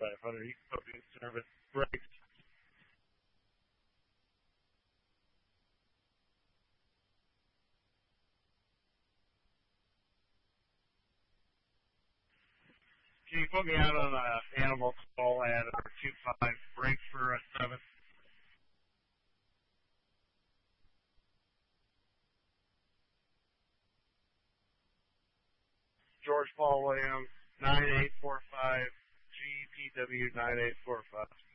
500. You can put me in service. Brakes. Can you put me out on a animal call at or 2-5 brakes for a 7? George Paul Williams, 9845, GPW 9845.